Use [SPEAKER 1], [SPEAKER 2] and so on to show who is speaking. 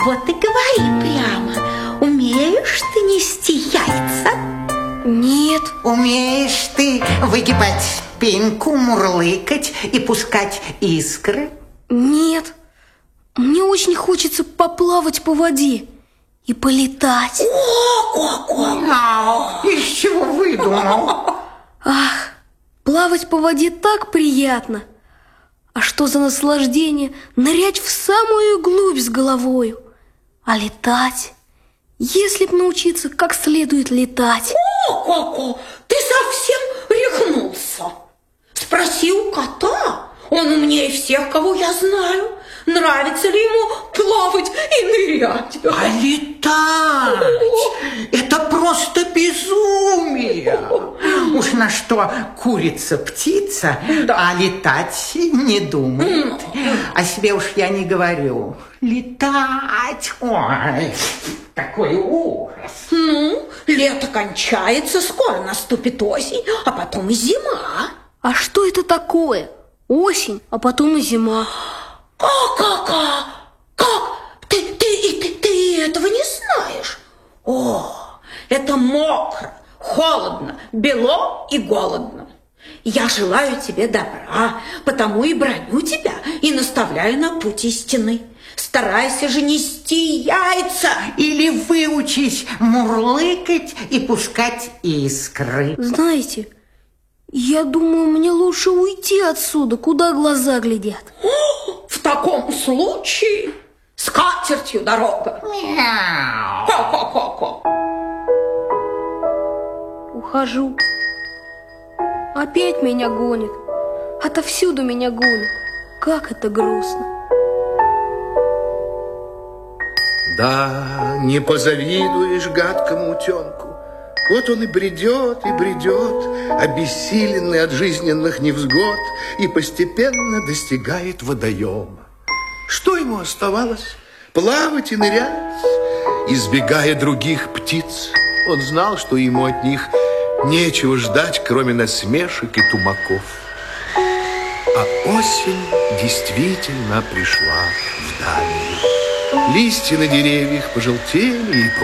[SPEAKER 1] Вот и говори прямо. Умеешь ты нести яйца?
[SPEAKER 2] Нет.
[SPEAKER 3] Умеешь ты выгибать спинку, мурлыкать и пускать искры?
[SPEAKER 2] Нет. Мне очень хочется поплавать по воде и полетать.
[SPEAKER 3] Из чего выдумал?
[SPEAKER 2] Ах, плавать по воде так приятно. А что за наслаждение нырять в самую глубь с головою. А летать, если б научиться как следует летать.
[SPEAKER 1] Коко, ты совсем рехнулся? Спроси у кота. Он умнее всех, кого я знаю. Нравится ли ему плавать и нырять?
[SPEAKER 3] А летать – это просто безумие. Уж на что курица-птица,
[SPEAKER 1] да.
[SPEAKER 3] А летать не думает. О себе уж я не говорю. Летать, ой, какой ужас.
[SPEAKER 1] Ну, лето кончается, скоро наступит осень, а потом и зима.
[SPEAKER 2] А что это такое? Осень, а потом и зима.
[SPEAKER 1] Как? Ты этого не знаешь? О, это мокро, холодно, бело и голодно. Я желаю тебе добра, потому и браню тебя и наставляю на путь истинный. Старайся же нести яйца.
[SPEAKER 3] Или выучись мурлыкать и пускать искры.
[SPEAKER 2] Знаете, я думаю, мне лучше уйти отсюда, куда глаза глядят.
[SPEAKER 1] В таком случае с катертью дорога.
[SPEAKER 3] Мяу.
[SPEAKER 1] Ко-ко-ко-ко.
[SPEAKER 2] Ухожу. Опять меня гонит. Отовсюду меня гонит. Как это грустно.
[SPEAKER 4] Да, не позавидуешь гадкому утенку. Вот он и бредет, обессиленный от жизненных невзгод, и постепенно достигает водоема. Что ему оставалось? Плавать и нырять, избегая других птиц. Он знал, что ему от них нечего ждать, кроме насмешек и тумаков. А осень действительно пришла в Данию. Листья на деревьях пожелтели и